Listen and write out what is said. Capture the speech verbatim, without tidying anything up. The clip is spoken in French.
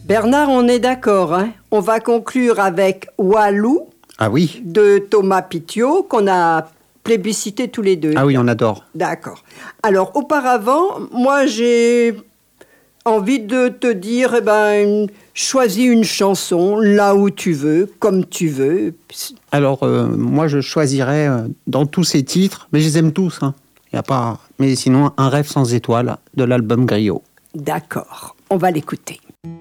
Bernard, on est d'accord, hein? On va conclure avec Walou Ah oui. de Thomas Pitiot, qu'on a plébiscité tous les deux. Ah oui, on adore. D'accord. Alors, auparavant, moi, j'ai envie de te dire, eh ben, choisis une chanson là où tu veux, comme tu veux. Alors, euh, moi, je choisirais euh, dans tous ces titres, mais je les aime tous, hein. Y a pas... Mais sinon, Un rêve sans étoiles de l'album Griot. D'accord, on va l'écouter.